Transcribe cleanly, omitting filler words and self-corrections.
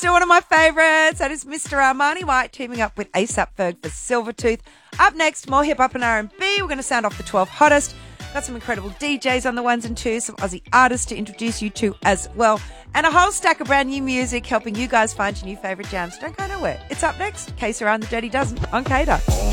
to one of my favourites. That is Mr. Armani White teaming up with ASAP Ferg for Silvertooth. Up next, more hip-hop and R&B. We're going to sound off the 12 hottest. Got some incredible DJs on the ones and twos, some Aussie artists to introduce you to as well, and a whole stack of brand new music helping you guys find your new favourite jams. Don't go nowhere. It's up next. Que Sera and the Dirty Dozen on Cater.